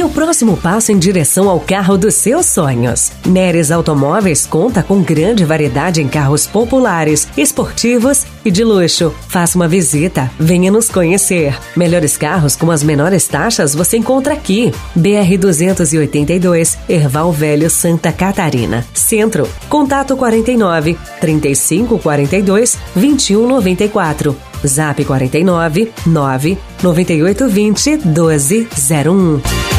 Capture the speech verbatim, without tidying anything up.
o próximo passo em direção ao carro dos seus sonhos. Neres Automóveis conta com grande variedade em carros populares, esportivos e de luxo. Faça uma visita, venha nos conhecer. Melhores carros com as menores taxas você encontra aqui. B R duzentos e oitenta e dois, Erval Velho, Santa Catarina. Centro, contato quarenta e nove, trinta e cinco quarenta e dois, vinte e um noventa e quatro. Zap quarenta e nove, nove, noventa e oito vinte, doze zero um.